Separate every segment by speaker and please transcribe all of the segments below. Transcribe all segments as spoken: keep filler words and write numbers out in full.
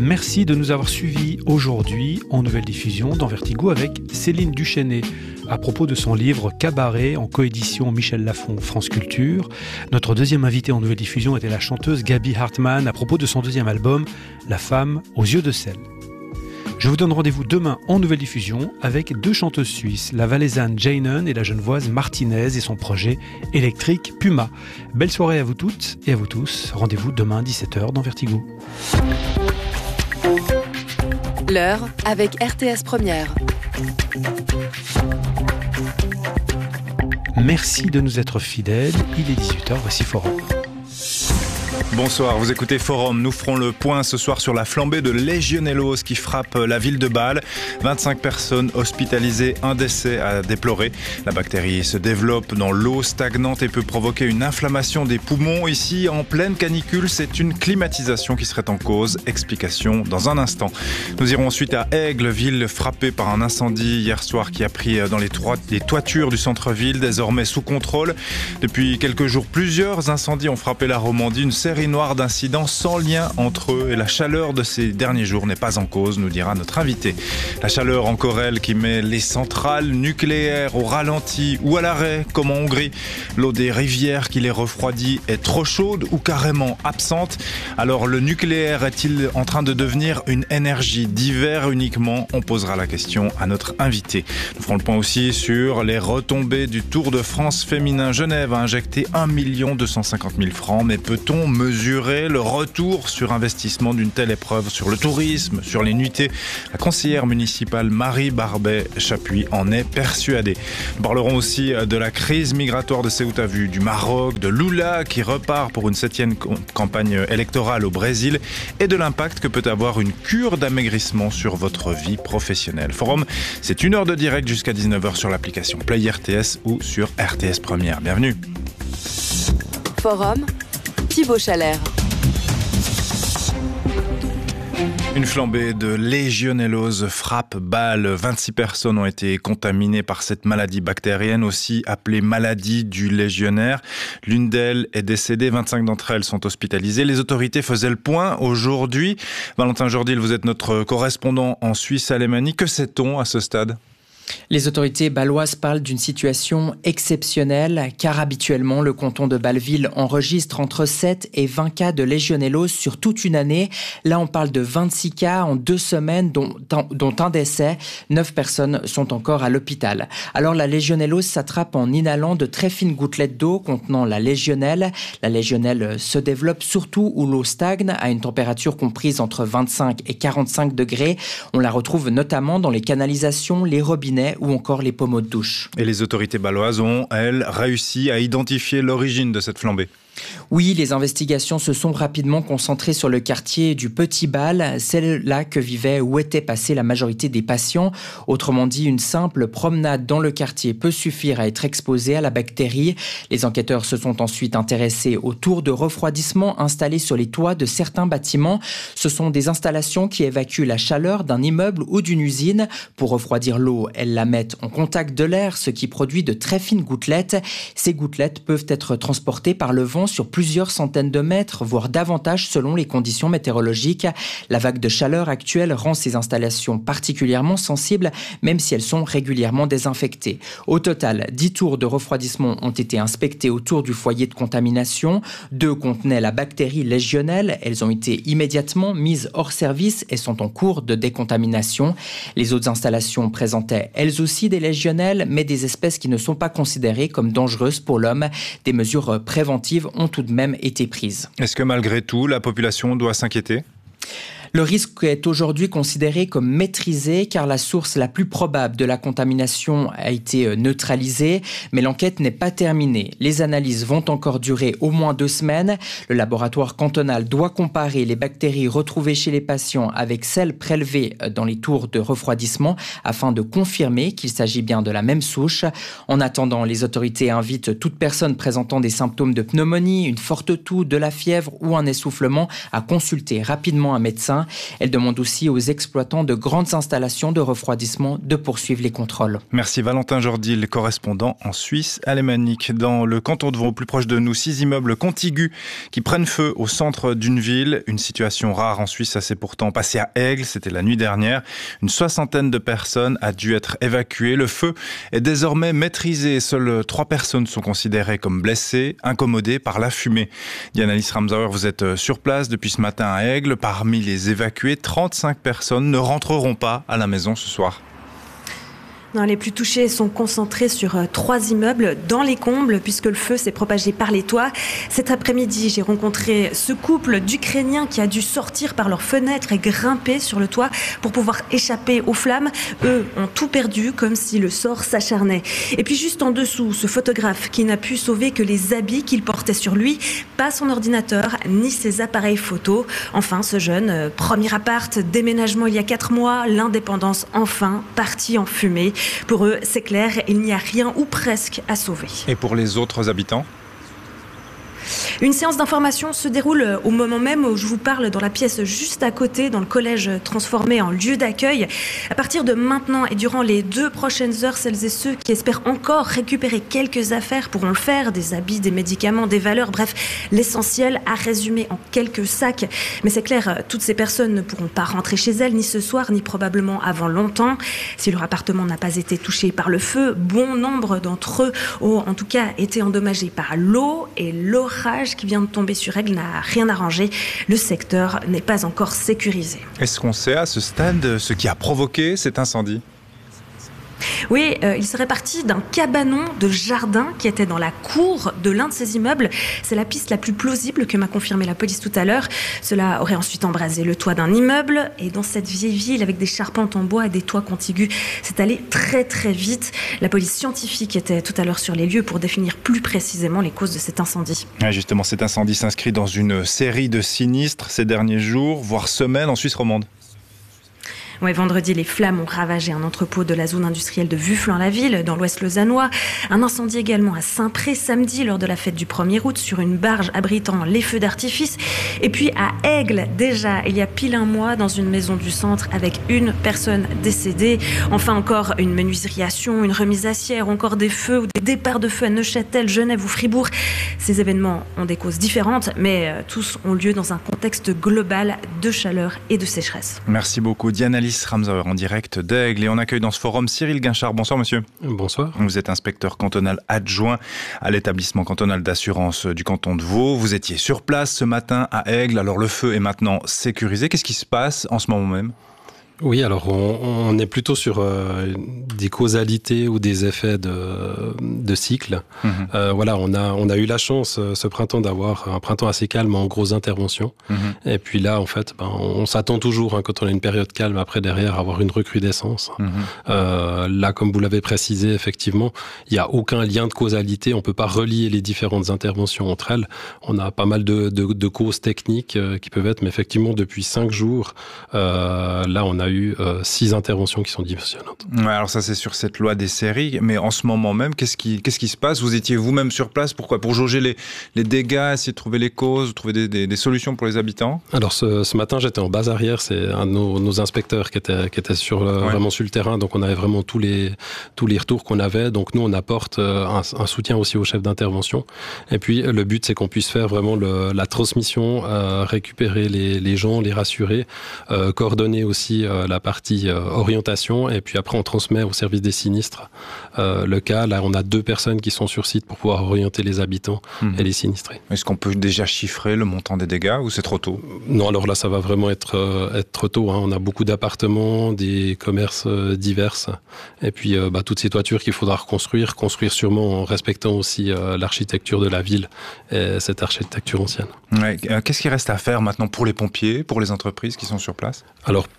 Speaker 1: Merci de nous avoir suivis aujourd'hui en nouvelle diffusion dans Vertigo avec Céline Duchesnay à propos de son livre Cabaret en coédition Michel Lafon France Culture. Notre deuxième invitée en nouvelle diffusion était la chanteuse Gaby Hartmann à propos de son deuxième album La femme aux yeux de sel. Je vous donne rendez-vous demain en nouvelle diffusion avec deux chanteuses suisses, la valaisanne Jainen et la genevoise Martinez et son projet électrique Puma. Belle soirée à vous toutes et à vous tous. Rendez-vous demain dix-sept heures dans Vertigo.
Speaker 2: L'heure avec R T S Première.
Speaker 1: Merci de nous être fidèles. Il est dix-huit heures, voici Forum.
Speaker 3: Bonsoir, vous écoutez Forum. Nous ferons le point ce soir sur la flambée de Legionellose qui frappe la ville de Bâle. vingt-cinq personnes hospitalisées, un décès à déplorer. La bactérie se développe dans l'eau stagnante et peut provoquer une inflammation des poumons. Ici, en pleine canicule, c'est une climatisation qui serait en cause. Explication dans un instant. Nous irons ensuite à Aigle, ville frappée par un incendie hier soir qui a pris dans les, trois, les toitures du centre-ville, désormais sous contrôle. Depuis quelques jours, plusieurs incendies ont frappé la Romandie. Une série noire d'incidents sans lien entre eux et la chaleur de ces derniers jours n'est pas en cause, nous dira notre invité. La chaleur encore elle qui met les centrales nucléaires au ralenti ou à l'arrêt comme en Hongrie. L'eau des rivières qui les refroidit est trop chaude ou carrément absente. Alors le nucléaire est-il en train de devenir une énergie d'hiver uniquement? On posera la question à notre invité. Nous ferons le point aussi sur les retombées du Tour de France féminin. Genève a injecté un million deux cent cinquante mille francs, mais peut-on mesurer le retour sur investissement d'une telle épreuve sur le tourisme, sur les nuitées? La conseillère municipale Marie Barbet-Chapuis en est persuadée. Nous parlerons aussi de la crise migratoire de Ceuta Vue, du Maroc, de Lula qui repart pour une septième campagne électorale au Brésil et de l'impact que peut avoir une cure d'amaigrissement sur votre vie professionnelle. Forum, c'est une heure de direct jusqu'à dix-neuf heures sur l'application Play R T S ou sur R T S Première. Bienvenue.
Speaker 2: Forum, Thibaut Chalère.
Speaker 3: Une flambée de légionellose frappe Bâle. vingt-six personnes ont été contaminées par cette maladie bactérienne, aussi appelée maladie du légionnaire. L'une d'elles est décédée, vingt-cinq d'entre elles sont hospitalisées. Les autorités faisaient le point aujourd'hui. Valentin Jourdil, vous êtes notre correspondant en Suisse alémanique. Que sait-on à ce stade ?
Speaker 4: Les autorités bâloises parlent d'une situation exceptionnelle car habituellement le canton de Bâle-Ville enregistre entre sept et vingt cas de légionellose sur toute une année. Là on parle de vingt-six cas en deux semaines dont, dont un décès. neuf personnes sont encore à l'hôpital. Alors la légionellose s'attrape en inhalant de très fines gouttelettes d'eau contenant la légionnelle. La légionnelle se développe surtout où l'eau stagne à une température comprise entre vingt-cinq et quarante-cinq degrés. On la retrouve notamment dans les canalisations, les robinets ou encore les pommeaux de douche.
Speaker 3: Et les autorités bâloises ont, elles, réussi à identifier l'origine de cette flambée.
Speaker 4: Oui, les investigations se sont rapidement concentrées sur le quartier du Petit Bâle, celle-là que vivaient ou étaient passés la majorité des patients. Autrement dit, une simple promenade dans le quartier peut suffire à être exposé à la bactérie. Les enquêteurs se sont ensuite intéressés aux tours de refroidissement installées sur les toits de certains bâtiments. Ce sont des installations qui évacuent la chaleur d'un immeuble ou d'une usine. Pour refroidir l'eau, elles la mettent en contact de l'air, ce qui produit de très fines gouttelettes. Ces gouttelettes peuvent être transportées par le vent sur plusieurs centaines de mètres, voire davantage selon les conditions météorologiques. La vague de chaleur actuelle rend ces installations particulièrement sensibles, même si elles sont régulièrement désinfectées. Au total, dix tours de refroidissement ont été inspectés autour du foyer de contamination. Deux contenaient la bactérie légionnelle. Elles ont été immédiatement mises hors service et sont en cours de décontamination. Les autres installations présentaient elles aussi des légionnelles, mais des espèces qui ne sont pas considérées comme dangereuses pour l'homme. Des mesures préventives ont tout de même été prises.
Speaker 3: Est-ce que malgré tout, la population doit s'inquiéter ?
Speaker 4: Le risque est aujourd'hui considéré comme maîtrisé car la source la plus probable de la contamination a été neutralisée, mais l'enquête n'est pas terminée. Les analyses vont encore durer au moins deux semaines. Le laboratoire cantonal doit comparer les bactéries retrouvées chez les patients avec celles prélevées dans les tours de refroidissement afin de confirmer qu'il s'agit bien de la même souche. En attendant, les autorités invitent toute personne présentant des symptômes de pneumonie, une forte toux, de la fièvre ou un essoufflement à consulter rapidement un médecin. terrain. Elle demande aussi aux exploitants de grandes installations de refroidissement de poursuivre les contrôles.
Speaker 3: Merci Valentin Jordil, correspondant en Suisse alémanique. Dans le canton de Vaud, plus proche de nous, six immeubles contigus qui prennent feu au centre d'une ville. Une situation rare en Suisse, ça s'est pourtant passé à Aigle, c'était la nuit dernière. Une soixantaine de personnes a dû être évacuées. Le feu est désormais maîtrisé. Seules trois personnes sont considérées comme blessées, incommodées par la fumée. Diana-Lys Ramsauer, vous êtes sur place depuis ce matin à Aigle. Parmi les évacués, trente-cinq personnes ne rentreront pas à la maison ce soir.
Speaker 5: Non, les plus touchés sont concentrés sur euh, trois immeubles dans les combles puisque le feu s'est propagé par les toits. Cet après-midi, j'ai rencontré ce couple d'Ukrainiens qui a dû sortir par leurs fenêtres et grimper sur le toit pour pouvoir échapper aux flammes. Eux ont tout perdu comme si le sort s'acharnait. Et puis juste en dessous, ce photographe qui n'a pu sauver que les habits qu'il portait sur lui, pas son ordinateur ni ses appareils photo. Enfin, ce jeune, euh, premier appart, déménagement il y a quatre mois, l'indépendance enfin partie en fumée. Pour eux, c'est clair, il n'y a rien ou presque à sauver.
Speaker 3: Et pour les autres habitants ?
Speaker 5: Une séance d'information se déroule au moment même où je vous parle dans la pièce juste à côté, dans le collège transformé en lieu d'accueil. À partir de maintenant et durant les deux prochaines heures, celles et ceux qui espèrent encore récupérer quelques affaires pourront le faire, des habits, des médicaments, des valeurs, bref, l'essentiel à résumer en quelques sacs. Mais c'est clair, toutes ces personnes ne pourront pas rentrer chez elles, ni ce soir, ni probablement avant longtemps. Si leur appartement n'a pas été touché par le feu, bon nombre d'entre eux ont en tout cas été endommagés par l'eau et l'orage qui vient de tomber sur Aigle n'a rien arrangé. Le secteur n'est pas encore sécurisé.
Speaker 3: Est-ce qu'on sait à ce stade ce qui a provoqué cet incendie ?
Speaker 5: Oui, euh, il serait parti d'un cabanon de jardin qui était dans la cour de l'un de ces immeubles. C'est la piste la plus plausible que m'a confirmé la police tout à l'heure. Cela aurait ensuite embrasé le toit d'un immeuble. Et dans cette vieille ville, avec des charpentes en bois et des toits contigus, c'est allé très très vite. La police scientifique était tout à l'heure sur les lieux pour définir plus précisément les causes de cet incendie.
Speaker 3: Ouais, justement, cet incendie s'inscrit dans une série de sinistres ces derniers jours, voire semaines en Suisse romande.
Speaker 5: Ouais, vendredi, les flammes ont ravagé un entrepôt de la zone industrielle de Vufflan-la-Ville, dans l'ouest lausannois. Un incendie également à Saint-Pré, samedi, lors de la fête du premier août, sur une barge abritant les feux d'artifice. Et puis à Aigle, déjà, il y a pile un mois, dans une maison du centre, avec une personne décédée. Enfin, encore une menuiserie à Sion, une remise à Sierre, encore des feux ou des départs de feu à Neuchâtel, Genève ou Fribourg. Ces événements ont des causes différentes, mais euh, tous ont lieu dans un contexte global de chaleur et de sécheresse.
Speaker 3: Merci beaucoup, Diana-Lys Ramsauer en direct d'Aigle. Et on accueille dans ce forum Cyril Guinchard. Bonsoir monsieur.
Speaker 6: Bonsoir.
Speaker 3: Vous êtes inspecteur cantonal adjoint à l'établissement cantonal d'assurance du canton de Vaud. Vous étiez sur place ce matin à Aigle. Alors le feu est maintenant sécurisé. Qu'est-ce qui se passe en ce moment même ?
Speaker 6: Oui, alors on, on est plutôt sur euh, des causalités ou des effets de, de cycle. Mmh. Euh, voilà, on a on a eu la chance euh, ce printemps d'avoir un printemps assez calme en grosses interventions. Mmh. Et puis là, en fait, ben, on, on s'attend toujours hein, quand on a une période calme après derrière à avoir une recrudescence. Mmh. Euh, là, comme vous l'avez précisé, effectivement, il y a aucun lien de causalité. On peut pas relier les différentes interventions entre elles. On a pas mal de de, de causes techniques euh, qui peuvent être, mais effectivement, depuis cinq jours, euh, là, on a eu euh, six interventions qui sont dimensionnantes.
Speaker 3: Ouais, alors ça c'est sur cette loi des séries, mais en ce moment même, qu'est-ce qui, qu'est-ce qui se passe ? Vous étiez vous-même sur place, pourquoi ? Pour jauger les, les dégâts, essayer de trouver les causes, trouver des, des, des solutions pour les habitants ?
Speaker 6: Alors ce, ce matin j'étais en base arrière, c'est un de nos, nos inspecteurs qui était, qui était sur le, ouais. vraiment sur le terrain, donc on avait vraiment tous les, tous les retours qu'on avait, donc nous on apporte un, un soutien aussi au chef d'intervention, et puis le but c'est qu'on puisse faire vraiment le, la transmission, euh, récupérer les, les gens, les rassurer, euh, coordonner aussi euh, la partie euh, orientation, et puis après on transmet au service des sinistres euh, le cas. Là on a deux personnes qui sont sur site pour pouvoir orienter les habitants mmh. et les sinistrés.
Speaker 3: Est-ce qu'on peut déjà chiffrer le montant des dégâts ou c'est trop tôt ?
Speaker 6: Non, alors là ça va vraiment être, euh, être trop tôt, hein. On a beaucoup d'appartements, des commerces euh, divers, et puis euh, bah, toutes ces toitures qu'il faudra reconstruire, construire sûrement en respectant aussi euh, l'architecture de la ville et cette architecture ancienne.
Speaker 3: Ouais. Qu'est-ce qu'il reste à faire maintenant pour les pompiers, pour les entreprises qui sont sur place ?
Speaker 6: Alors pour les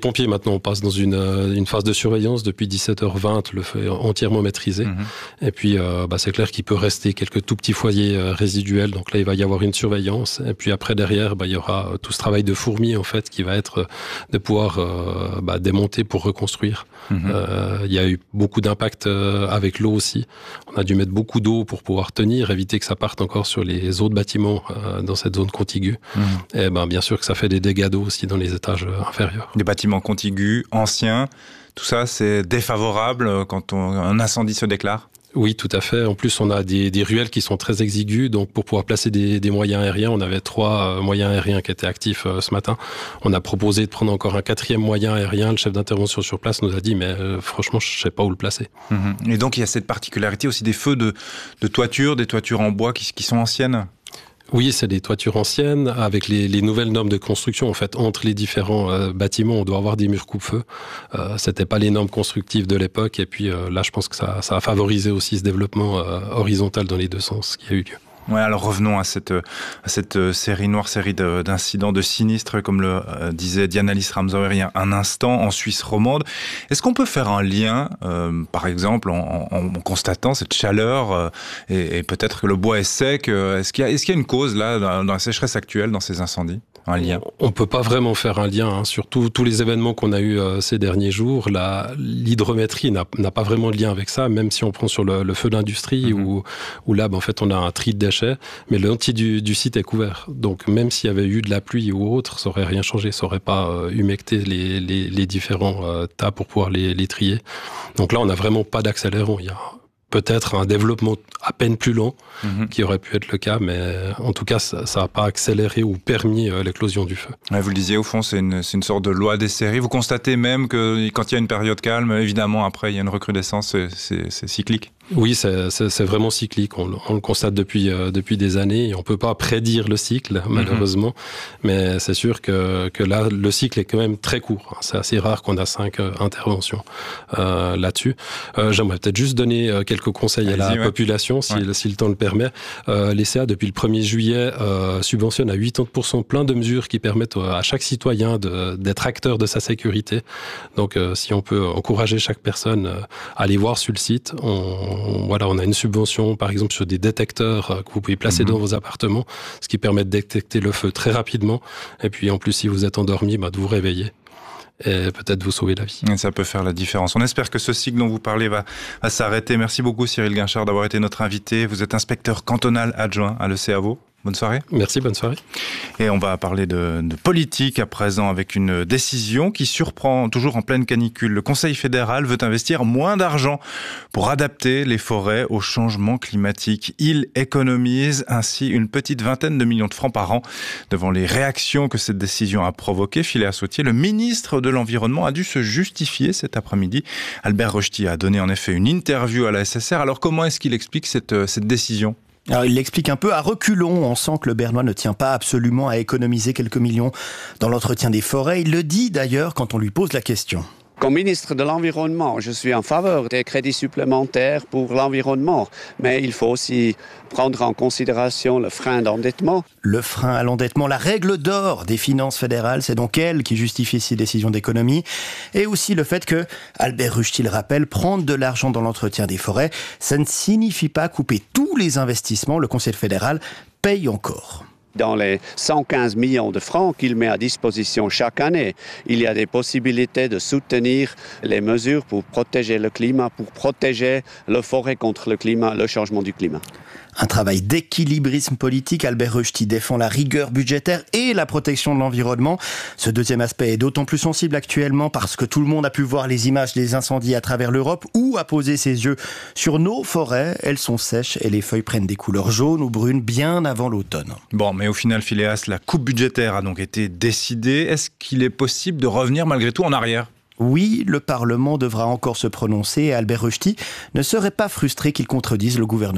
Speaker 6: pompiers, maintenant, on passe dans une, une phase de surveillance. Depuis dix-sept heures vingt, le feu est entièrement maîtrisé. Mmh. Et puis, euh, bah, c'est clair qu'il peut rester quelques tout petits foyers euh, résiduels. Donc là, il va y avoir une surveillance. Et puis après, derrière, bah, il y aura tout ce travail de fourmi, en fait, qui va être de pouvoir euh, bah, démonter pour reconstruire. Mmh. Euh, il y a eu beaucoup d'impact euh, avec l'eau aussi. On a dû mettre beaucoup d'eau pour pouvoir tenir, éviter que ça parte encore sur les autres bâtiments euh, dans cette zone contiguë. Mmh. Et ben, bien sûr que ça fait des dégâts d'eau aussi dans les étages euh, inférieurs.
Speaker 3: Des bâtiments contigus, anciens, tout ça, c'est défavorable quand on, un incendie se déclare ?
Speaker 6: Oui, tout à fait. En plus, on a des, des ruelles qui sont très exiguës. Donc, pour pouvoir placer des, des moyens aériens, on avait trois euh, moyens aériens qui étaient actifs euh, ce matin. On a proposé de prendre encore un quatrième moyen aérien. Le chef d'intervention sur place nous a dit, mais euh, franchement, je ne sais pas où le placer.
Speaker 3: Mmh. Et donc, il y a cette particularité aussi des feux de, de toiture, des toitures en bois qui, qui sont anciennes ?
Speaker 6: Oui, c'est des toitures anciennes avec les, les nouvelles normes de construction. En fait, entre les différents euh, bâtiments, on doit avoir des murs coupe-feu. Euh, c'était pas les normes constructives de l'époque. Et puis euh, là, je pense que ça, ça a favorisé aussi ce développement euh, horizontal dans les deux sens qui a eu lieu.
Speaker 3: Ouais, alors revenons à cette, à cette série noire, série de, d'incidents, de sinistres, comme le euh, disait Diana-Lise Ramsauer il y a un instant, en Suisse romande. Est-ce qu'on peut faire un lien, euh, par exemple, en, en, en constatant cette chaleur euh, et, et peut-être que le bois est sec, euh, est-ce qu'il y a, est-ce qu'il y a une cause là dans, dans la sécheresse actuelle, dans ces incendies ? Un lien.
Speaker 6: On ne peut pas vraiment faire un lien, hein. Surtout tous les événements qu'on a eus euh, ces derniers jours. La, l'hydrométrie n'a, n'a pas vraiment de lien avec ça, même si on prend sur le, le feu d'industrie, mmh. où, où là, ben, en fait, on a un tri de déchets, mais l'entier du, du site est couvert. Donc, même s'il y avait eu de la pluie ou autre, ça n'aurait rien changé. Ça n'aurait pas euh, humecté les, les, les différents euh, tas pour pouvoir les, les trier. Donc là, on n'a vraiment pas d'accélérant. Il y a peut-être un développement à peine plus lent, mmh. qui aurait pu être le cas, mais en tout cas, ça n'a pas accéléré ou permis euh, l'éclosion du feu.
Speaker 3: Ouais, vous le disiez, au fond, c'est une, c'est une sorte de loi des séries. Vous constatez même que quand il y a une période calme, évidemment, après, il y a une recrudescence, c'est, c'est, c'est cyclique.
Speaker 6: Oui, c'est, c'est, c'est vraiment cyclique. On, on le constate depuis, euh, depuis des années. Et on ne peut pas prédire le cycle, malheureusement. Mm-hmm. Mais c'est sûr que, que là, le cycle est quand même très court. C'est assez rare qu'on a cinq euh, interventions euh, là-dessus. Euh, j'aimerais peut-être juste donner euh, quelques conseils Allez-y, à la ouais. population, si, ouais. si le temps le permet. Euh, l'E C A, depuis le premier juillet, euh, subventionne à quatre-vingt-dix pour cent plein de mesures qui permettent à chaque citoyen de, d'être acteur de sa sécurité. Donc, euh, si on peut encourager chaque personne euh, à aller voir sur le site, on On, voilà, on a une subvention, par exemple, sur des détecteurs que vous pouvez placer mmh. dans vos appartements, ce qui permet de détecter le feu très rapidement. Et puis, en plus, si vous êtes endormi, bah, de vous réveiller et peut-être vous sauver la vie.
Speaker 3: Et ça peut faire la différence. On espère que ce cycle dont vous parlez va, va s'arrêter. Merci beaucoup, Cyril Guinchard, d'avoir été notre invité. Vous êtes inspecteur cantonal adjoint à l'E C A V O. Bonne soirée.
Speaker 6: Merci, bonne soirée.
Speaker 3: Et on va parler de, de politique à présent avec une décision qui surprend toujours en pleine canicule. Le Conseil fédéral veut investir moins d'argent pour adapter les forêts au changement climatique. Il économise ainsi une petite vingtaine de millions de francs par an. Devant les réactions que cette décision a provoquées, Philéa Sautier, le ministre de l'Environnement, a dû se justifier cet après-midi. Albert Rochety a donné en effet une interview à la S S R. Alors comment est-ce qu'il explique cette, cette décision ?
Speaker 7: Alors, il l'explique un peu à reculons. On sent que le Bernois ne tient pas absolument à économiser quelques millions dans l'entretien des forêts. Il le dit d'ailleurs quand on lui pose la question.
Speaker 8: Comme ministre de l'Environnement, je suis en faveur des crédits supplémentaires pour l'environnement. Mais il faut aussi prendre en considération le frein d'endettement.
Speaker 7: Le frein à l'endettement, la règle d'or des finances fédérales, c'est donc elle qui justifie ces décisions d'économie. Et aussi le fait que, Albert Rochety le rappelle, prendre de l'argent dans l'entretien des forêts, ça ne signifie pas couper tous les investissements. Le Conseil fédéral paye encore.
Speaker 8: Dans les cent quinze millions de francs qu'il met à disposition chaque année, il y a des possibilités de soutenir les mesures pour protéger le climat, pour protéger la forêt contre le climat, le changement du climat.
Speaker 7: Un travail d'équilibrisme politique. Albert Rochety défend la rigueur budgétaire et la protection de l'environnement. Ce deuxième aspect est d'autant plus sensible actuellement parce que tout le monde a pu voir les images des incendies à travers l'Europe ou a posé ses yeux sur nos forêts. Elles sont sèches et les feuilles prennent des couleurs jaunes ou brunes bien avant l'automne.
Speaker 3: Bon, mais au final, Philéas, la coupe budgétaire a donc été décidée. Est-ce qu'il est possible de revenir malgré tout en arrière ?
Speaker 7: Oui, le Parlement devra encore se prononcer et Albert Rochety ne serait pas frustré qu'il contredise le gouvernement.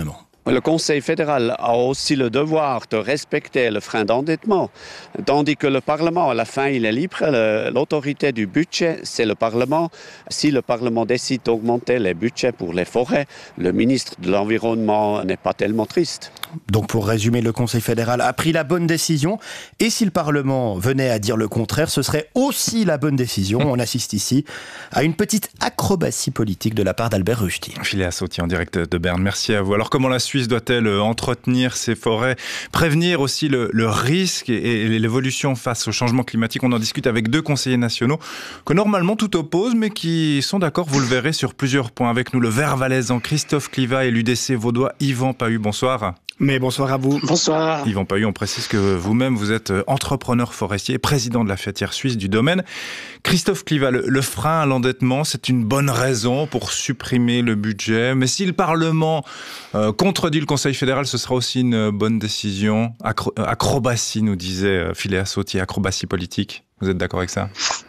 Speaker 8: Le Conseil fédéral a aussi le devoir de respecter le frein d'endettement, tandis que le Parlement, à la fin, il est libre. L'autorité du budget, c'est le Parlement. Si le Parlement décide d'augmenter les budgets pour les forêts, le ministre de l'Environnement n'est pas tellement triste.
Speaker 7: Donc pour résumer, le Conseil fédéral a pris la bonne décision. Et si le Parlement venait à dire le contraire, ce serait aussi la bonne décision. On assiste ici à une petite acrobatie politique de la part d'Albert Rushdie.
Speaker 3: Philéa Sautier en direct de Berne. Merci à vous. Alors comment la Suisse doit-elle entretenir ses forêts, prévenir aussi le, le risque et, et l'évolution face au changement climatique? On en discute avec deux conseillers nationaux que normalement tout oppose, mais qui sont d'accord, vous le verrez, sur plusieurs points. Avec nous, le Vert valaisan Christophe Clivat et l'U D C vaudois Yvan Pahu. Bonsoir.
Speaker 9: Mais bonsoir à vous.
Speaker 10: Bonsoir.
Speaker 3: Yvan Pahu, on précise que vous-même, vous êtes entrepreneur forestier et président de la Fêtière suisse du domaine. Christophe Clivat, le, le frein à l'endettement, c'est une bonne raison pour supprimer le budget. Mais si le Parlement euh, contredit le Conseil fédéral, ce sera aussi une bonne décision. Acro- acrobatie, nous disait Philéa Sautier, acrobatie politique. Vous êtes d'accord avec ça ?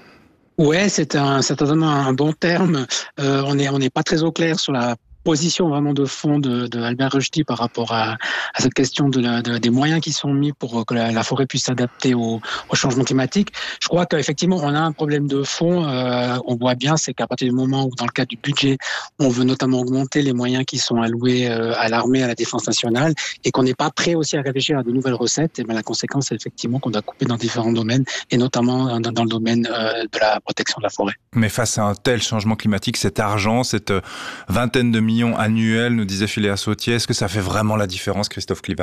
Speaker 10: Ouais, c'est un, c'est certainement un bon terme. Euh, on est, on n'est pas très au clair sur la position vraiment de fond de, de Albert Rushdie par rapport à, à cette question de la, de, des moyens qui sont mis pour que la, la forêt puisse s'adapter au, au changement climatique. Je crois qu'effectivement, on a un problème de fond. Euh, on voit bien, c'est qu'à partir du moment où, dans le cadre du budget, on veut notamment augmenter les moyens qui sont alloués euh, à l'armée, à la défense nationale, et qu'on n'est pas prêt aussi à réfléchir à de nouvelles recettes, et bien la conséquence, c'est effectivement qu'on doit couper dans différents domaines, et notamment dans, dans le domaine euh, de la protection de la forêt.
Speaker 3: Mais face à un tel changement climatique, cet argent, cette vingtaine de millions annuels, nous disait Philéa Sautier, est-ce que ça fait vraiment la différence, Christophe Clivat ?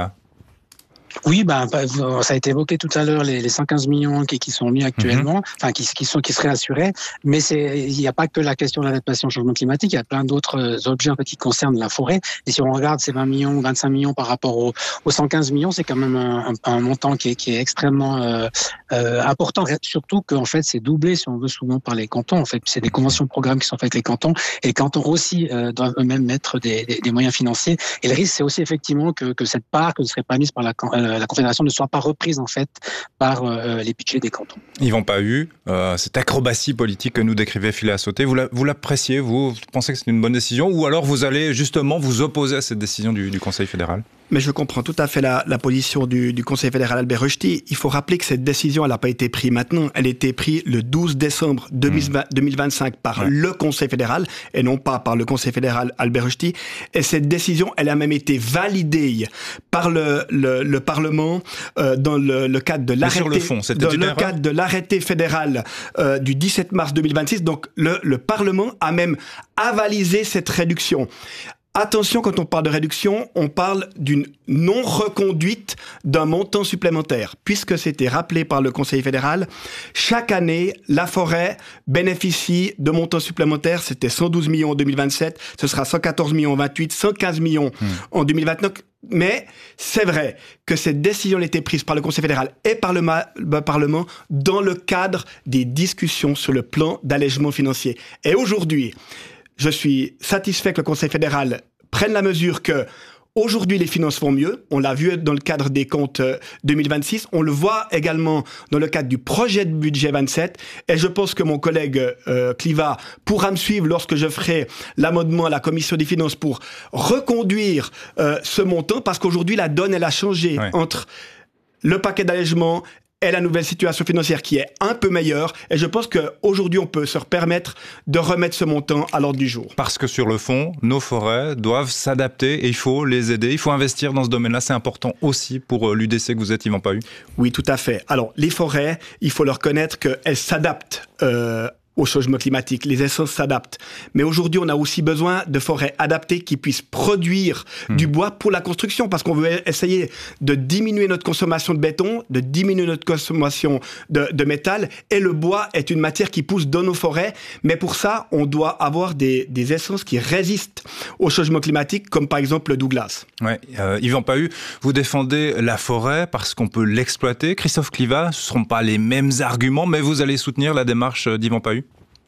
Speaker 10: Oui, ben, ça a été évoqué tout à l'heure, les, les cent quinze millions qui, qui sont mis actuellement, mmh. enfin, qui, qui, sont, qui seraient assurés. Mais c'est, il n'y a pas que la question de l'adaptation au changement climatique, il y a plein d'autres objets en fait, qui concernent la forêt. Et si on regarde ces vingt millions, vingt-cinq millions par rapport aux, aux cent quinze millions, c'est quand même un, un, un montant qui est, qui est extrêmement euh, euh, important. Surtout qu'en fait, c'est doublé, si on veut, souvent par les cantons. En fait, c'est des conventions de programme qui sont faites avec les cantons. Et les cantons aussi euh, doivent eux-mêmes mettre des, des, des moyens financiers. Et le risque, c'est aussi effectivement que, que cette part que ne serait pas mise par la la Confédération ne soit pas reprise en fait par euh, les budgets des cantons.
Speaker 3: Yvan Pahu, euh, cette acrobatie politique que nous décrivait Philéa Sautier, vous, la, vous l'appréciez, vous, vous pensez que c'est une bonne décision, ou alors vous allez justement vous opposer à cette décision du, du Conseil fédéral ?
Speaker 9: Mais je comprends tout à fait la, la position du, du Conseil fédéral Albert Rushdie. Il faut rappeler que cette décision, elle n'a pas été prise maintenant. Elle a été prise le douze décembre deux mille vingt-cinq par ouais. le Conseil fédéral et non pas par le Conseil fédéral Albert Rushdie. Et cette décision, elle a même été validée par le, le, le Parlement euh, dans le, le cadre de l'arrêté,
Speaker 3: sur le fond, c'était
Speaker 9: dans
Speaker 3: une
Speaker 9: le
Speaker 3: erreur.
Speaker 9: cadre de l'arrêté fédéral euh, du dix-sept mars deux mille vingt-six. Donc le, le Parlement a même avalisé cette réduction. Attention, quand on parle de réduction, on parle d'une non-reconduite d'un montant supplémentaire. Puisque c'était rappelé par le Conseil fédéral, chaque année, la forêt bénéficie de montants supplémentaires. C'était cent douze millions en deux mille vingt-sept, ce sera cent quatorze millions en deux mille vingt-huit, cent quinze millions mmh. en deux mille vingt-neuf. Mais c'est vrai que cette décision a été prise par le Conseil fédéral et par le, ma- le Parlement dans le cadre des discussions sur le plan d'allègement financier. Et aujourd'hui, je suis satisfait que le Conseil fédéral prenne la mesure que aujourd'hui les finances vont mieux. On l'a vu dans le cadre des comptes deux mille vingt-six. On le voit également dans le cadre du projet de budget vingt-sept. Et je pense que mon collègue euh, Clivat pourra me suivre lorsque je ferai l'amendement à la Commission des finances pour reconduire euh, ce montant, parce qu'aujourd'hui la donne elle a changé ouais. entre le paquet d'allègement et la nouvelle situation financière qui est un peu meilleure. Et je pense qu'aujourd'hui, on peut se permettre de remettre ce montant à l'ordre du jour.
Speaker 3: Parce que sur le fond, nos forêts doivent s'adapter et il faut les aider. Il faut investir dans ce domaine-là. C'est important aussi pour l'U D C que vous êtes, Yvan Pahu.
Speaker 9: Oui, tout à fait. Alors, les forêts, il faut leur reconnaître qu'elles s'adaptent euh, au changement climatique. Les essences s'adaptent. Mais aujourd'hui, on a aussi besoin de forêts adaptées qui puissent produire mmh. du bois pour la construction, parce qu'on veut essayer de diminuer notre consommation de béton, de diminuer notre consommation de, de métal, et le bois est une matière qui pousse dans nos forêts. Mais pour ça, on doit avoir des, des essences qui résistent au changement climatique, comme par exemple le Douglas.
Speaker 3: Ouais, euh, Yvan Pahu, vous défendez la forêt parce qu'on peut l'exploiter. Christophe Clivat, ce ne seront pas les mêmes arguments, mais vous allez soutenir la démarche d'Yvan Pahu?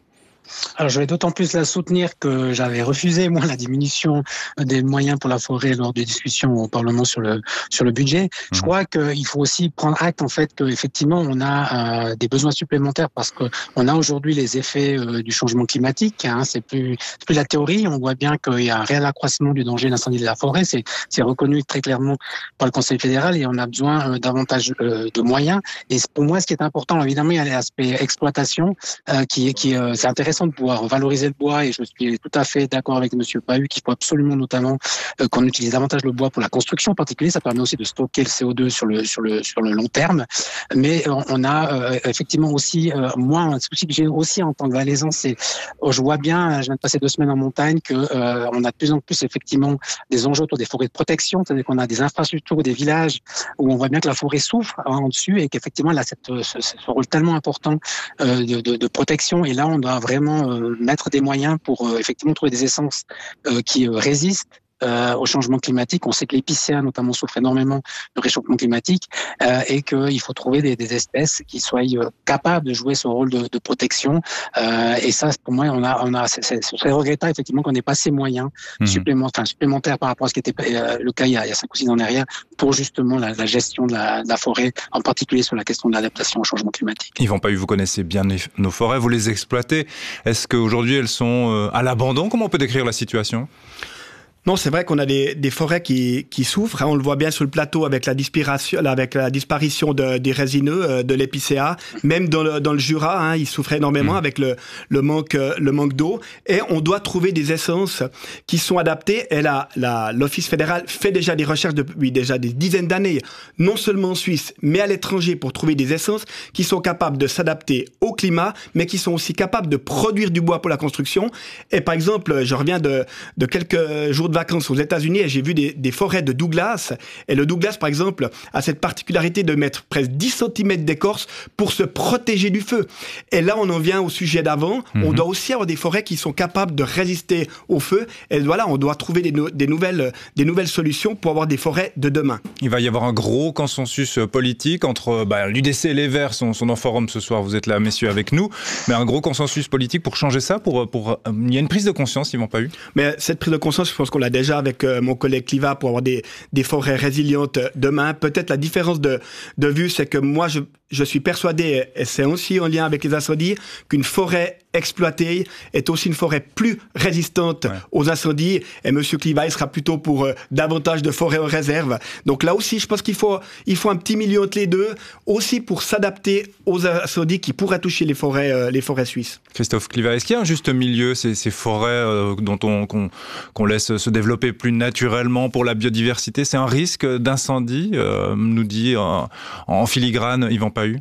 Speaker 10: Alors, je vais d'autant plus la soutenir que j'avais refusé, moi, la diminution des moyens pour la forêt lors des discussions au Parlement sur le, sur le budget. Mmh. Je crois qu'il faut aussi prendre acte, en fait, qu'effectivement, on a euh, des besoins supplémentaires parce qu'on a aujourd'hui les effets euh, du changement climatique. Hein, c'est plus, c'est plus la théorie. On voit bien qu'il y a un réel accroissement du danger d'incendie de la forêt. C'est, c'est reconnu très clairement par le Conseil fédéral et on a besoin euh, davantage euh, de moyens. Et pour moi, ce qui est important, évidemment, il y a l'aspect exploitation euh, qui est, qui, euh, c'est intéressant de pouvoir valoriser le bois et je suis tout à fait d'accord avec Monsieur Pahu qu'il faut absolument notamment euh, qu'on utilise davantage le bois pour la construction en particulier. Ça permet aussi de stocker le C O deux sur le sur le sur le long terme. Mais on, on a euh, effectivement aussi euh, moi un souci que j'ai aussi en tant que valaisan, c'est oh, je vois bien, je viens de passer deux semaines en montagne que euh, on a de plus en plus effectivement des enjeux autour des forêts de protection, c'est-à-dire qu'on a des infrastructures ou des villages où on voit bien que la forêt souffre hein, en dessus et qu'effectivement elle a cette, ce, ce rôle tellement important euh, de, de, de protection et là on doit vraiment Euh, mettre des moyens pour euh, effectivement trouver des essences euh, qui euh, résistent euh, au changement climatique. On sait que l'épicéa notamment souffre énormément du réchauffement climatique euh, et qu'il faut trouver des, des espèces qui soient euh, capables de jouer ce rôle de, de protection. Euh, et ça, pour moi, on a, on a, c'est, c'est, ce serait regrettable effectivement qu'on n'ait pas ces moyens mmh. supplémentaires, supplémentaires par rapport à ce qui était euh, le cas il y a, il y a cinq ou six ans derrière pour justement la, la gestion de la, de la forêt, en particulier sur la question de l'adaptation au changement climatique.
Speaker 3: Yvan Pahu, vous connaissez bien nos forêts, vous les exploitez. Est-ce qu'aujourd'hui elles sont à l'abandon? Comment on peut décrire la situation?
Speaker 9: Non, c'est vrai qu'on a des, des forêts qui, qui souffrent. Hein. On le voit bien sur le plateau avec la disparition, avec la disparition de, des résineux, de l'épicéa. Même dans le, dans le Jura, hein, ils souffrent énormément mmh. avec le, le manque, le manque d'eau. Et on doit trouver des essences qui sont adaptées. Et là, la, l'Office fédéral fait déjà des recherches depuis déjà des dizaines d'années, non seulement en Suisse, mais à l'étranger, pour trouver des essences qui sont capables de s'adapter au climat, mais qui sont aussi capables de produire du bois pour la construction. Et par exemple, je reviens de, de quelques jours de vacances aux États-Unis et j'ai vu des, des forêts de Douglas. Et le Douglas, par exemple, a cette particularité de mettre presque dix centimètres d'écorce pour se protéger du feu. Et là, on en vient au sujet d'avant. Mm-hmm. On doit aussi avoir des forêts qui sont capables de résister au feu. Et voilà, on doit trouver des, no- des, nouvelles, des nouvelles solutions pour avoir des forêts de demain.
Speaker 3: Il va y avoir un gros consensus politique entre bah, l'U D C et les Verts sont, sont en forum ce soir. Vous êtes là, messieurs, avec nous. Mais un gros consensus politique pour changer ça, pour, pour, il y a une prise de conscience, Yvan Pahu.
Speaker 9: Mais cette prise de conscience, je pense qu'on l'a déjà avec euh, mon collègue Cliva pour avoir des, des forêts résilientes demain. Peut-être la différence de, de vue, c'est que moi, je, je suis persuadé, et c'est aussi en lien avec les incendies, qu'une forêt exploitée est aussi une forêt plus résistante ouais. aux incendies. Et M. Cliva, il sera plutôt pour euh, davantage de forêts en réserve. Donc là aussi, je pense qu'il faut, il faut un petit milieu entre les deux, aussi pour s'adapter aux incendies qui pourraient toucher les forêts, euh, les forêts suisses.
Speaker 3: Christophe Cliva, est-ce qu'il y a un juste milieu, ces, ces forêts euh, dont on, qu'on, qu'on laisse se développer plus naturellement pour la biodiversité? C'est un risque d'incendie, euh, nous dit en, en filigrane Yvan Pahu?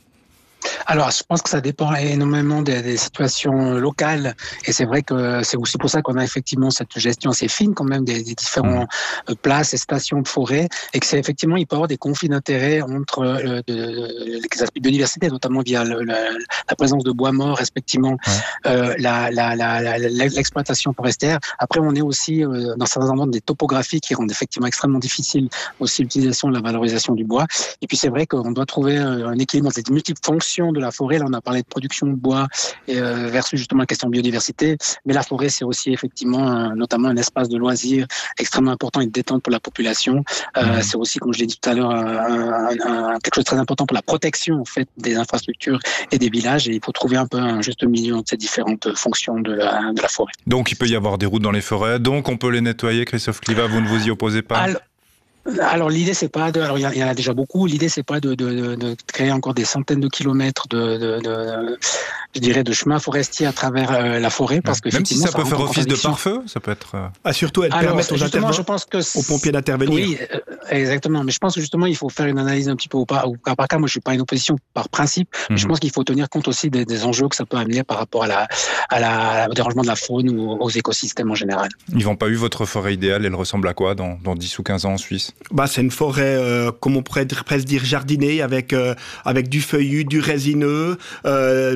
Speaker 10: Alors, je pense que ça dépend énormément des, des situations locales. Et c'est vrai que c'est aussi pour ça qu'on a effectivement cette gestion assez fine quand même des, des différentes mmh. places et stations de forêt. Et que c'est effectivement, il peut y avoir des conflits d'intérêts entre euh, de, de, les aspects de biodiversité, notamment via le, la, la présence de bois morts, respectivement, ouais. euh, la, la, la, la, l'exploitation forestière. Après, on est aussi euh, dans certains endroits des topographies qui rendent effectivement extrêmement difficile aussi l'utilisation de la valorisation du bois. Et puis, c'est vrai qu'on doit trouver un équilibre entre les multiples fonctions de la forêt. Là, on a parlé de production de bois et, euh, versus justement la question de biodiversité. Mais la forêt, c'est aussi effectivement, un, notamment un espace de loisirs extrêmement important et de détente pour la population. Euh, mmh. C'est aussi, comme je l'ai dit tout à l'heure, un, un, un, quelque chose de très important pour la protection en fait des infrastructures et des villages. Et il faut trouver un peu un juste milieu entre ces différentes fonctions de la, de la forêt.
Speaker 3: Donc, il peut y avoir des routes dans les forêts. Donc, on peut les nettoyer. Christophe Cliva, vous ne vous y opposez pas?
Speaker 10: Alors, Alors l'idée c'est pas de, alors il y, y en a déjà beaucoup. L'idée c'est pas de, de, de créer encore des centaines de kilomètres de, de, de je dirais de chemins forestiers à travers euh, la forêt, parce que
Speaker 3: même si ça, ça peut faire office de pare-feu, ça peut être. Euh...
Speaker 9: Ah surtout elle permet aux,
Speaker 10: je pense que
Speaker 9: aux pompiers d'intervenir.
Speaker 10: Oui, euh, exactement. Mais je pense que justement il faut faire une analyse un petit peu au cas par cas. Moi je suis pas une opposition par principe, mm-hmm. mais je pense qu'il faut tenir compte aussi des, des enjeux que ça peut amener par rapport à la, à la, au dérangement de la faune ou aux écosystèmes en général.
Speaker 3: Ils n'ont pas eu votre forêt idéale. Elle ressemble à quoi dans, dans dix ou quinze ans en Suisse?
Speaker 9: Bah, c'est une forêt, euh, comme on pourrait presque dire, jardinée, avec, euh, avec du feuillu, du résineux, euh, multi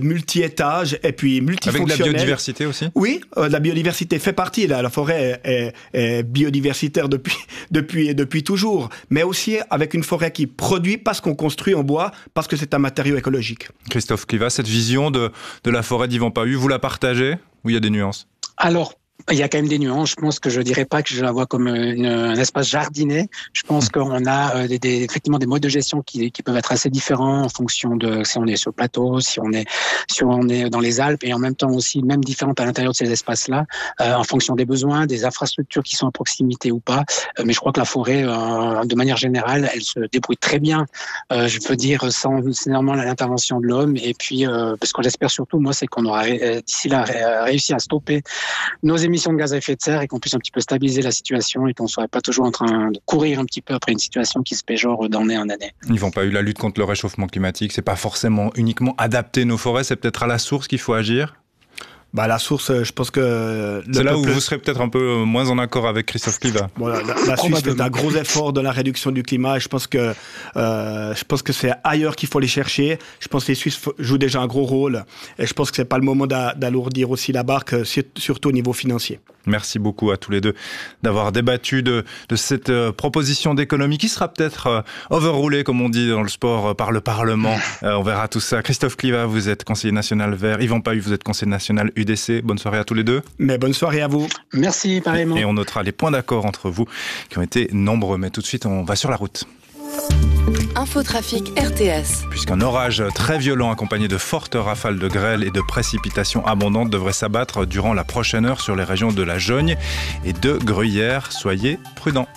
Speaker 9: étage et puis multifonctionnelle.
Speaker 3: Avec de la biodiversité aussi?
Speaker 9: Oui, euh, la biodiversité fait partie. La, la forêt est, est, est biodiversitaire depuis, depuis, depuis toujours, mais aussi avec une forêt qui produit parce qu'on construit en bois, parce que c'est un matériau écologique.
Speaker 3: Christophe Clivat, cette vision de, de la forêt d'Yvan Pahu, vous la partagez ou il y a des nuances?
Speaker 10: Alors, il y a quand même des nuances. Je pense que je dirais pas que je la vois comme une, un espace jardiné. Je pense qu'on a des, des, effectivement des modes de gestion qui, qui peuvent être assez différents en fonction de si on est sur le plateau, si on est, si on est dans les Alpes, et en même temps aussi même différentes à l'intérieur de ces espaces-là, euh, en fonction des besoins, des infrastructures qui sont à proximité ou pas. Euh, mais je crois que la forêt, euh, de manière générale, elle se débrouille très bien. Euh, je peux dire sans nécessairement l'intervention de l'homme. Et puis, euh, parce que j'espère surtout, moi, c'est qu'on aura euh, d'ici là réussi à stopper nos émissions de gaz à effet de serre et qu'on puisse un petit peu stabiliser la situation et qu'on ne soit pas toujours en train de courir un petit peu après une situation qui se péjore d'année en année.
Speaker 3: Ils n'ont pas eu la lutte contre le réchauffement climatique, c'est pas forcément uniquement adapter nos forêts, c'est peut-être à la source qu'il faut agir.
Speaker 9: Bah, la source, je pense que...
Speaker 3: C'est là peuple... où vous serez peut-être un peu moins en accord avec Christophe Clivat.
Speaker 9: Bon, la, la, la Suisse fait un gros effort de la réduction du climat et je pense que, euh, je pense que c'est ailleurs qu'il faut les chercher. Je pense que les Suisses jouent déjà un gros rôle et je pense que c'est pas le moment d'a, d'alourdir aussi la barque, surtout au niveau financier.
Speaker 3: Merci beaucoup à tous les deux d'avoir débattu de, de cette euh, proposition d'économie qui sera peut-être euh, overroulée, comme on dit dans le sport, euh, par le Parlement. Euh, on verra tout ça. Christophe Clivat, vous êtes conseiller national vert. Yvan Pahu, vous êtes conseiller national U D C. Bonne soirée à tous les deux.
Speaker 9: Mais bonne soirée à vous.
Speaker 10: Merci, pareillement.
Speaker 3: Et on notera les points d'accord entre vous qui ont été nombreux. Mais tout de suite, on va sur la route.
Speaker 2: Infotrafic R T S.
Speaker 3: Puisqu'un orage très violent accompagné de fortes rafales de grêle et de précipitations abondantes devrait s'abattre durant la prochaine heure sur les régions de la Jogne et de Gruyère. Soyez prudents.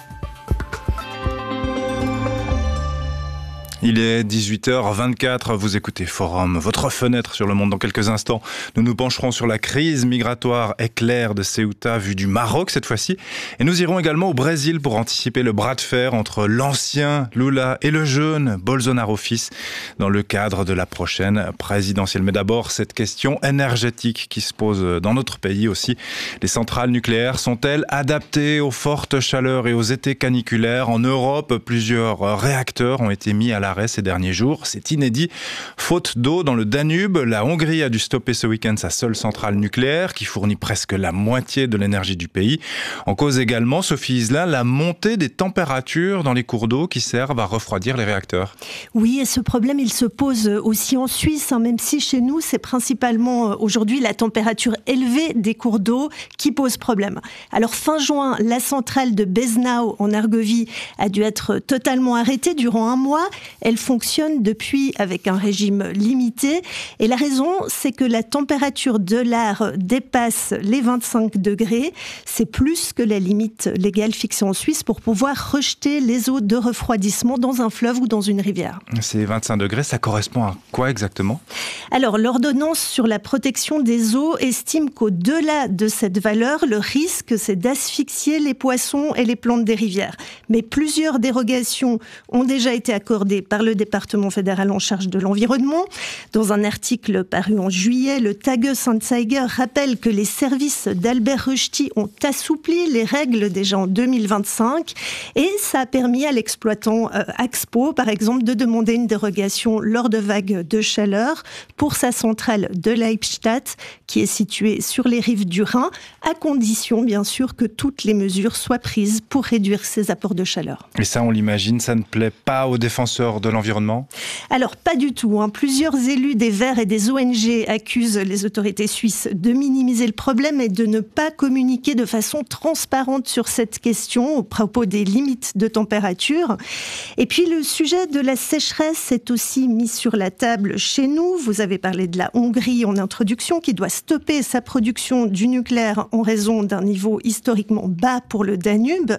Speaker 3: Il est dix-huit heures vingt-quatre, vous écoutez Forum, votre fenêtre sur le monde. Dans quelques instants, nous nous pencherons sur la crise migratoire éclair de Ceuta, vue du Maroc cette fois-ci. Et nous irons également au Brésil pour anticiper le bras de fer entre l'ancien Lula et le jeune Bolsonaro fils dans le cadre de la prochaine présidentielle. Mais d'abord, cette question énergétique qui se pose dans notre pays aussi. Les centrales nucléaires sont-elles adaptées aux fortes chaleurs et aux étés caniculaires? En Europe, plusieurs réacteurs ont été mis à la ces derniers jours. C'est inédit. Faute d'eau dans le Danube, la Hongrie a dû stopper ce week-end sa seule centrale nucléaire qui fournit presque la moitié de l'énergie du pays. En cause également, Sophie Iselin, la montée des températures dans les cours d'eau qui servent à refroidir les réacteurs.
Speaker 11: Oui, et ce problème, il se pose aussi en Suisse, hein, même si chez nous, c'est principalement aujourd'hui la température élevée des cours d'eau qui pose problème. Alors fin juin, la centrale de Beznau en Argovie a dû être totalement arrêtée durant un mois. Elle fonctionne depuis avec un régime limité. Et la raison, c'est que la température de l'air dépasse les vingt-cinq degrés. C'est plus que la limite légale fixée en Suisse pour pouvoir rejeter les eaux de refroidissement dans un fleuve ou dans une rivière.
Speaker 3: Ces vingt-cinq degrés, ça correspond à quoi exactement?
Speaker 11: Alors, l'ordonnance sur la protection des eaux estime qu'au-delà de cette valeur, le risque, c'est d'asphyxier les poissons et les plantes des rivières. Mais plusieurs dérogations ont déjà été accordées par le département fédéral en charge de l'environnement. Dans un article paru en juillet, le Tagesanzeiger rappelle que les services d'Albert Rushdie ont assoupli les règles déjà en deux mille vingt-cinq et ça a permis à l'exploitant euh, Axpo, par exemple, de demander une dérogation lors de vagues de chaleur pour sa centrale de Leibstadt qui est située sur les rives du Rhin, à condition bien sûr que toutes les mesures soient prises pour réduire ces apports de chaleur.
Speaker 3: Et ça, on l'imagine, ça ne plaît pas aux défenseurs de l'environnement?
Speaker 11: Alors, pas du tout. Hein. Plusieurs élus des Verts et des O N G accusent les autorités suisses de minimiser le problème et de ne pas communiquer de façon transparente sur cette question au propos des limites de température. Et puis, le sujet de la sécheresse est aussi mis sur la table chez nous. Vous avez parlé de la Hongrie en introduction qui doit stopper sa production du nucléaire en raison d'un niveau historiquement bas pour le Danube.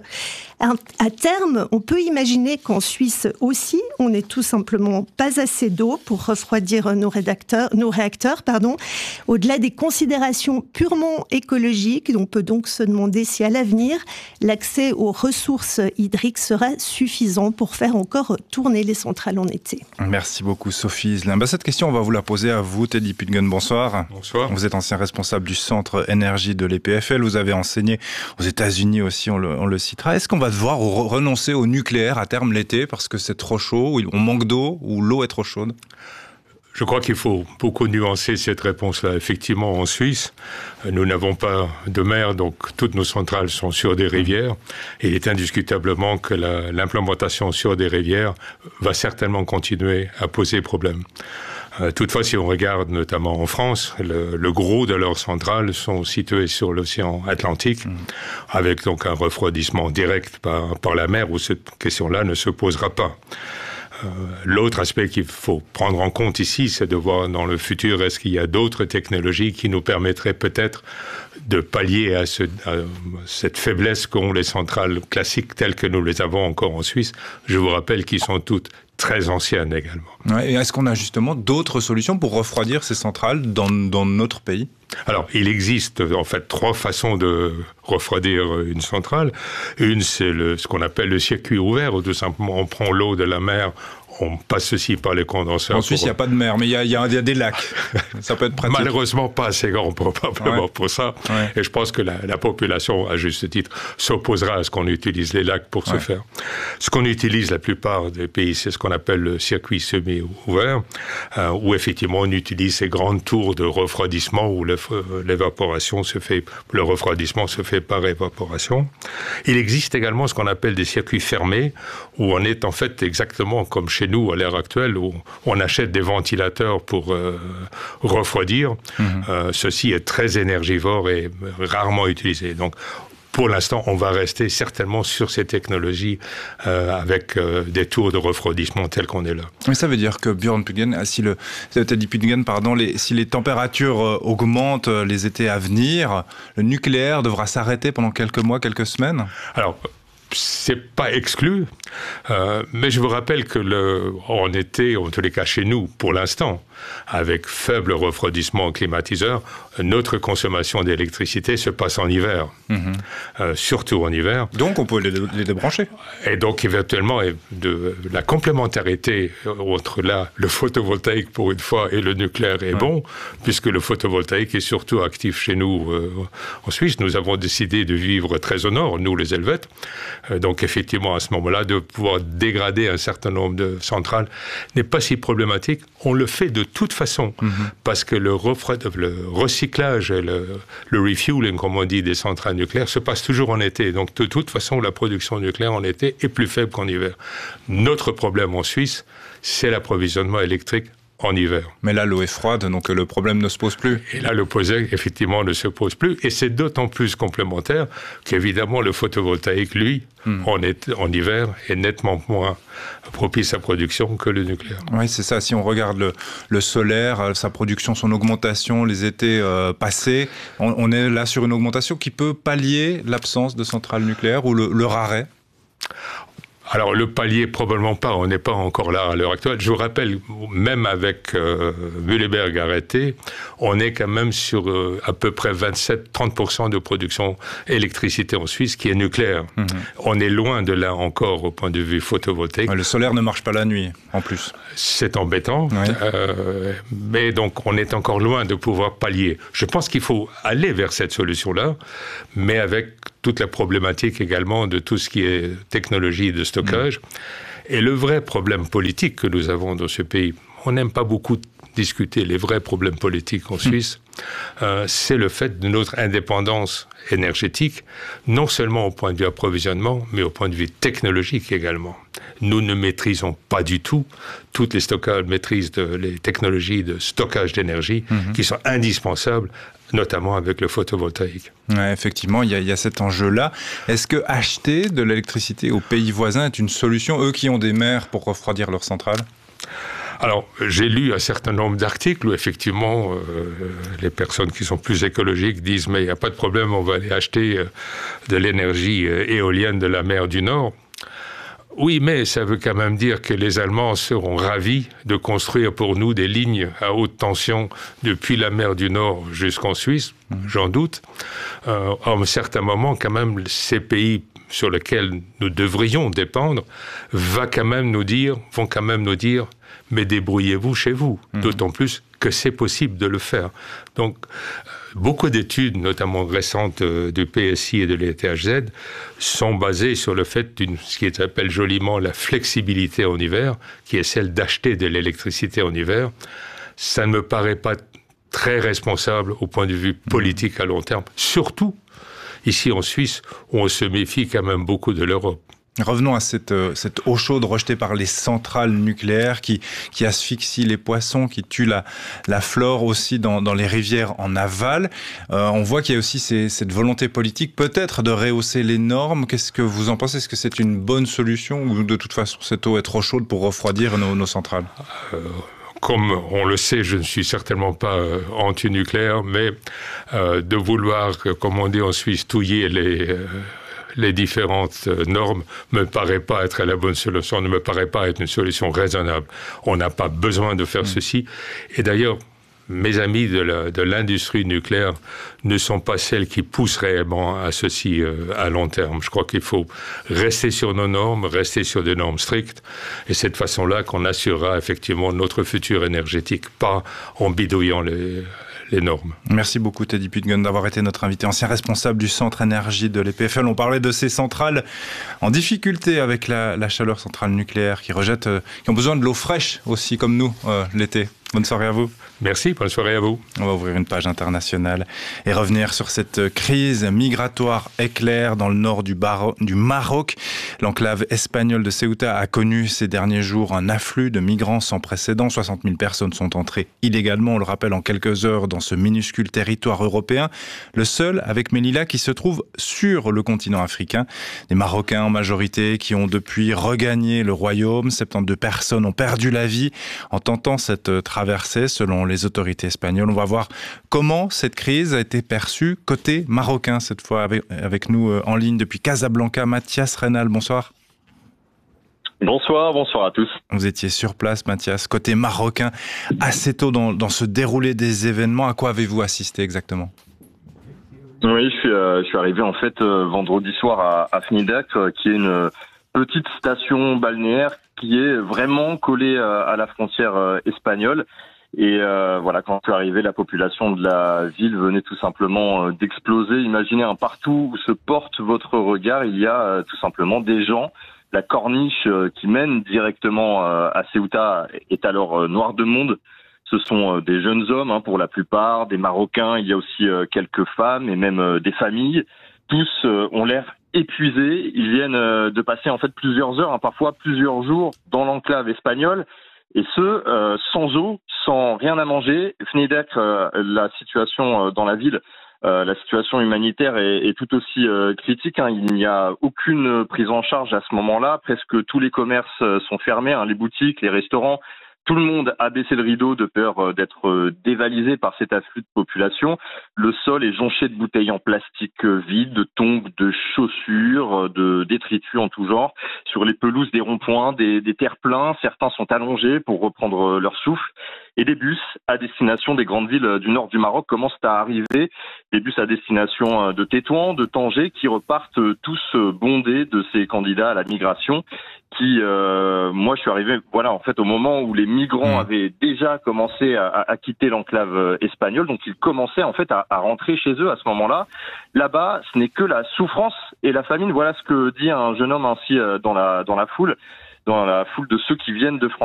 Speaker 11: À terme, on peut imaginer qu'en Suisse aussi, on n'est tout simplement pas assez d'eau pour refroidir nos, rédacteurs, nos réacteurs. Pardon. Au-delà des considérations purement écologiques, on peut donc se demander si à l'avenir, l'accès aux ressources hydriques sera suffisant pour faire encore tourner les centrales en été.
Speaker 3: Merci beaucoup Sophie Iselin. Bah, cette question, on va vous la poser à vous, Teddy Pudgen. Bonsoir.
Speaker 12: Bonsoir.
Speaker 3: Vous êtes ancien responsable du centre énergie de l'E P F L. Vous avez enseigné aux États-Unis aussi, on le, on le citera. Est-ce qu'on va devoir re- renoncer au nucléaire à terme l'été parce que c'est trop chaud, ou on manque d'eau, ou l'eau est trop chaude?
Speaker 12: Je crois qu'il faut beaucoup nuancer cette réponse-là. Effectivement, en Suisse, nous n'avons pas de mer, donc toutes nos centrales sont sur des rivières. Et il est indiscutablement que la, l'implémentation sur des rivières va certainement continuer à poser problème. Euh, toutefois, si on regarde notamment en France, le, le gros de leurs centrales sont situées sur l'océan Atlantique, mmh. avec donc un refroidissement direct par, par la mer, où cette question-là ne se posera pas. Euh, l'autre aspect qu'il faut prendre en compte ici, c'est de voir dans le futur, est-ce qu'il y a d'autres technologies qui nous permettraient peut-être de pallier à, ce, à cette faiblesse qu'ont les centrales classiques telles que nous les avons encore en Suisse. Je vous rappelle qu'ils sont toutes très anciennes également.
Speaker 3: Ouais, et est-ce qu'on a justement d'autres solutions pour refroidir ces centrales dans, dans notre pays ?
Speaker 12: Alors, il existe en fait trois façons de refroidir une centrale. Une, c'est le, ce qu'on appelle le circuit ouvert, où tout simplement on prend l'eau de la mer, on passe ceci par les condenseurs.
Speaker 3: En Suisse, il pour... n'y a pas de mer, mais il y a, il y a, il y a des lacs. Ça peut être pratique.
Speaker 12: Malheureusement, pas assez grand probablement ouais. pour ça. Ouais. Et je pense que la, la population, à juste titre, s'opposera à ce qu'on utilise les lacs pour ouais. ce faire. Ce qu'on utilise la plupart des pays, c'est ce qu'on appelle le circuit semi-ouvert, euh, où effectivement on utilise ces grandes tours de refroidissement où le, l'évaporation se fait, le refroidissement se fait par évaporation. Il existe également ce qu'on appelle des circuits fermés, où on est en fait exactement comme chez nous à l'heure actuelle, où on achète des ventilateurs pour euh, refroidir. Mmh. Euh, ceci est très énergivore et rarement utilisé. Donc, pour l'instant, on va rester certainement sur ces technologies euh, avec euh, des tours de refroidissement tels qu'on est là.
Speaker 3: Mais ça veut dire que Björn Puggen, si le, Teddy Puggen, pardon, les, si les températures augmentent les étés à venir, le nucléaire devra s'arrêter pendant quelques mois, quelques semaines ?
Speaker 12: Alors, c'est pas exclu, euh, mais je vous rappelle que le, en été, en tous les cas chez nous, pour l'instant, avec faible refroidissement climatiseur, notre consommation d'électricité se passe en hiver, mmh. euh, surtout en hiver.
Speaker 3: Donc on peut les, les débrancher.
Speaker 12: Et donc éventuellement, de, la complémentarité entre là, le photovoltaïque pour une fois et le nucléaire est ouais. bon, puisque le photovoltaïque est surtout actif chez nous euh, en Suisse. Nous avons décidé de vivre très au nord, nous les Helvètes. Euh, donc effectivement, à ce moment-là, de pouvoir dégrader un certain nombre de centrales n'est pas si problématique. On le fait de toute façon, mmh. parce que le, refroid, le recyclage et le, le refueling, comme on dit, des centrales nucléaires se passe toujours en été. Donc de toute façon, la production nucléaire en été est plus faible qu'en hiver. Notre problème en Suisse, c'est l'approvisionnement électrique en hiver.
Speaker 3: Mais là, l'eau est froide, donc le problème ne se pose plus.
Speaker 12: Et là, le problème, effectivement, ne se pose plus. Et c'est d'autant plus complémentaire qu'évidemment, le photovoltaïque, lui, hmm. en, est, en hiver, est nettement moins propice à production que le nucléaire.
Speaker 3: Oui, c'est ça. Si on regarde le, le solaire, sa production, son augmentation, les étés euh, passés, on, on est là sur une augmentation qui peut pallier l'absence de centrales nucléaires ou le, le arrêt.
Speaker 12: Alors, le palier, probablement pas. On n'est pas encore là à l'heure actuelle. Je vous rappelle, même avec euh, Mühleberg arrêté, on est quand même sur euh, à peu près vingt-sept à trente pour cent de production d'électricité en Suisse qui est nucléaire. Mmh. On est loin de là encore au point de vue photovoltaïque.
Speaker 3: Ouais, le solaire ne marche pas la nuit, en plus.
Speaker 12: C'est embêtant. Oui. Euh, mais donc, on est encore loin de pouvoir pallier. Je pense qu'il faut aller vers cette solution-là, mais avec toute la problématique également de tout ce qui est technologie de stockage. Mmh. Et le vrai problème politique que nous avons dans ce pays, on n'aime pas beaucoup discuter les vrais problèmes politiques en Suisse, mmh. euh, c'est le fait de notre indépendance énergétique, non seulement au point de vue approvisionnement, mais au point de vue technologique également. Nous ne maîtrisons pas du tout toutes les stockages, maîtrise de, les technologies de stockage d'énergie mmh. qui sont indispensables, notamment avec le photovoltaïque.
Speaker 3: Ouais, effectivement, il y, y a cet enjeu-là. Est-ce que acheter de l'électricité aux pays voisins est une solution, eux qui ont des mers pour refroidir leurs centrales ?
Speaker 12: Alors, j'ai lu un certain nombre d'articles où, effectivement, euh, les personnes qui sont plus écologiques disent « mais il n'y a pas de problème, on va aller acheter euh, de l'énergie euh, éolienne de la mer du Nord ». Oui, mais ça veut quand même dire que les Allemands seront ravis de construire pour nous des lignes à haute tension depuis la mer du Nord jusqu'en Suisse, mmh. j'en doute. Euh, à un certain moment, quand même, ces pays sur lesquels nous devrions dépendre va quand même nous dire, vont quand même nous dire « mais débrouillez-vous chez vous mmh. », d'autant plus que c'est possible de le faire. Donc, beaucoup d'études, notamment récentes euh, du P S I et de l'E T H Z, sont basées sur le fait d'une, ce qui s'appelle joliment la flexibilité en hiver, qui est celle d'acheter de l'électricité en hiver. ça ne me paraît pas très responsable au point de vue politique à long terme. Surtout ici en Suisse, où on se méfie quand même beaucoup de l'Europe.
Speaker 3: Revenons à cette, cette eau chaude rejetée par les centrales nucléaires qui, qui asphyxie les poissons, qui tue la, la flore aussi dans, dans les rivières en aval. Euh, on voit qu'il y a aussi ces, cette volonté politique peut-être de rehausser les normes. Qu'est-ce que vous en pensez? Est-ce que c'est une bonne solution ou de toute façon cette eau est trop chaude pour refroidir nos, nos centrales?
Speaker 12: euh... Comme on le sait, je ne suis certainement pas euh, anti-nucléaire, mais euh, de vouloir, comme on dit en Suisse, touiller les, euh, les différentes euh, normes me paraît pas être la bonne solution, ne me paraît pas être une solution raisonnable. On n'a pas besoin de faire mmh. ceci. Et d'ailleurs, mes amis de, la, de l'industrie nucléaire ne sont pas celles qui poussent réellement à ceci euh, à long terme. Je crois qu'il faut rester sur nos normes, rester sur des normes strictes, et c'est de façon-là qu'on assurera effectivement notre futur énergétique, pas en bidouillant les, les normes.
Speaker 3: Merci beaucoup Teddy Putgun d'avoir été notre invité, ancien responsable du centre énergie de l'E P F L. On parlait de ces centrales en difficulté avec la, la chaleur centrale nucléaire qui rejettent, euh, qui ont besoin de l'eau fraîche aussi comme nous euh, l'été. Bonne soirée à vous.
Speaker 12: Merci, bonne soirée à vous.
Speaker 3: On va ouvrir une page internationale et revenir sur cette crise migratoire éclair dans le nord du, Bar- du Maroc. L'enclave espagnole de Ceuta a connu ces derniers jours un afflux de migrants sans précédent. soixante mille personnes sont entrées illégalement, on le rappelle, en quelques heures dans ce minuscule territoire européen. Le seul avec Melilla qui se trouve sur le continent africain. Des Marocains en majorité qui ont depuis regagné le royaume. soixante-douze personnes ont perdu la vie en tentant cette traversée selon les autorités espagnoles. On va voir comment cette crise a été perçue côté marocain cette fois. Avec, avec nous euh, en ligne depuis Casablanca, Mathias Reynal, bonsoir.
Speaker 13: Bonsoir, bonsoir à tous.
Speaker 3: Vous étiez sur place, Mathias, côté marocain, assez tôt dans, dans ce déroulé des événements. À quoi avez-vous assisté exactement?
Speaker 13: Oui, je suis, euh, je suis arrivé en fait euh, vendredi soir à, à Fnidak, euh, qui est une petite station balnéaire qui est vraiment collée euh, à la frontière euh, espagnole. Et euh, voilà, quand je suis arrivé, la population de la ville venait tout simplement euh, d'exploser. Imaginez un partout où se porte votre regard, il y a euh, tout simplement des gens. La corniche euh, qui mène directement euh, à Ceuta est alors euh, noire de monde. Ce sont euh, des jeunes hommes hein, pour la plupart, des Marocains, il y a aussi euh, quelques femmes et même euh, des familles. Tous euh, ont l'air épuisés. Ils viennent euh, de passer en fait plusieurs heures, hein, parfois plusieurs jours dans l'enclave espagnole. Et ce, euh, sans eau, sans rien à manger. Fnidak, euh, la situation euh, dans la ville, euh, la situation humanitaire est, est tout aussi euh, critique. Hein. Il n'y a aucune prise en charge à ce moment-là. Presque tous les commerces euh, sont fermés, hein, les boutiques, les restaurants. Tout le monde a baissé le rideau de peur d'être dévalisé par cet afflux de population. Le sol est jonché de bouteilles en plastique vides, de tombes, de chaussures, de détritus en tout genre. Sur les pelouses des ronds-points, des, des terre-pleins, certains sont allongés pour reprendre leur souffle. Et des bus à destination des grandes villes du nord du Maroc commencent à arriver. Des bus à destination de Tétouan, de Tanger, qui repartent tous bondés de ces candidats à la migration. Qui, euh, moi, je suis arrivé, voilà, en fait, au moment où les migrants avaient déjà commencé à, à quitter l'enclave espagnole, donc ils commençaient en fait à, à rentrer chez eux à ce moment-là. Là-bas, ce n'est que la souffrance et la famine. Voilà ce que dit un jeune homme ainsi dans la dans la foule, dans la foule de ceux qui viennent de France.